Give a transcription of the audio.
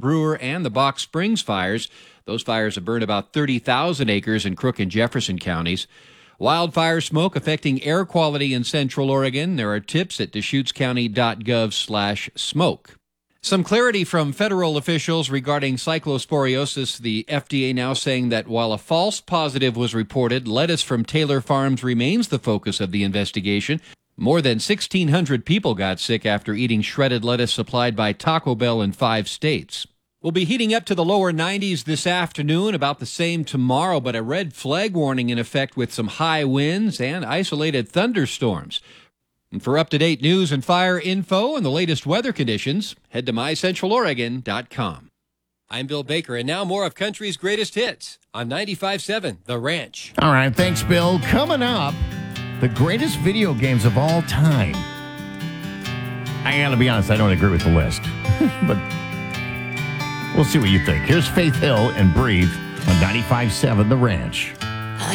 Brewer and the Box Springs fires. Those fires have burned about 30,000 acres in Crook and Jefferson counties. Wildfire smoke affecting air quality in Central Oregon. There are tips at DeschutesCounty.gov/smoke. Some clarity from federal officials regarding cyclosporiosis. The FDA now saying that while a false positive was reported, lettuce from Taylor Farms remains the focus of the investigation. More than 1,600 people got sick after eating shredded lettuce supplied by Taco Bell in 5 states. We'll be heating up to the lower 90s this afternoon, about the same tomorrow, but a red flag warning in effect with some high winds and isolated thunderstorms. And for up-to-date news and fire info and the latest weather conditions, head to mycentraloregon.com. I'm Bill Baker, and now more of country's greatest hits on 95.7 The Ranch. All right, thanks, Bill. Coming up, the greatest video games of all time. I gotta be honest, I don't agree with the list, but we'll see what you think. Here's Faith Hill and Breathe on 95.7 The Ranch.